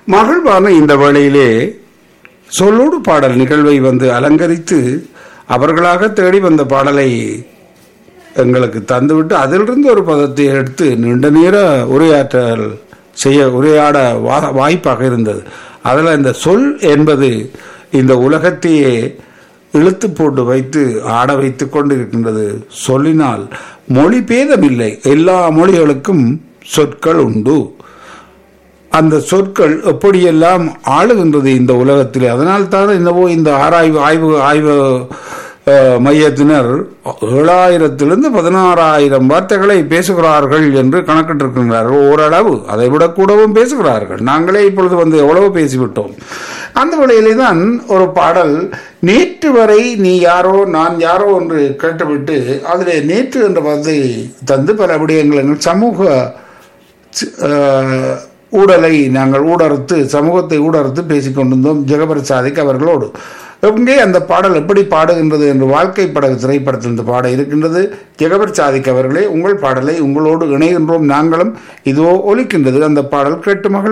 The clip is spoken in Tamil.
மகிழ்வான இந்த வேளையிலே சொல்லோடு பாடல் நிகழ்வை வந்து அலங்கரித்து அவர்களாக தேடி வந்த பாடலை எங்களுக்கு தந்துவிட்டு அதிலிருந்து ஒரு பதத்தை எடுத்து நீண்ட நேர உரையாட வாய்ப்பாக இருந்தது. அதில் இந்த சொல் என்பது இந்த உலகத்தையே இழுத்து போட்டு வைத்து ஆட வைத்து கொண்டு இருக்கின்றது. சொல்லினால் மொழி பேதமில்லை, எல்லா மொழிகளுக்கும் சொற்கள் உண்டு. அந்த சொற்கள் எப்படியெல்லாம் ஆளுகின்றது இந்த உலகத்தில். அதனால் தான் என்னவோ இந்த ஆய்வு மையத்தினர் 7000 16,000 வார்த்தைகளை பேசுகிறார்கள் என்று கணக்கிட்டிருக்கின்றார்கள். ஓரளவு அதை விட கூடவும் பேசுகிறார்கள். நாங்களே இப்பொழுது வந்து எவ்வளவு பேசிவிட்டோம். அந்த வழியிலே தான் ஒரு பாடல், நேற்று வரை நீ யாரோ நான் யாரோ என்று கேட்டுவிட்டு அதில் நேற்று என்ற பதத்தை தந்து பல விடயங்கள் சமூக ஊடலை நாங்கள் சமூகத்தை ஊடறுத்து பேசிக்கொண்டிருந்தோம் ஜெகபர் சாதிக் அவர்களோடு. எங்கே அந்த பாடல் எப்படி பாடுகின்றது என்று வாழ்க்கை படகு திரைப்படத்தில் இந்த பாட இருக்கின்றது. ஜெகபர் சாதிக் அவர்களே, உங்கள் பாடலை உங்களோடு இணைகின்றோம் நாங்களும். இதோ ஒலிக்கின்றது அந்த பாடல், கேட்டு மகள்.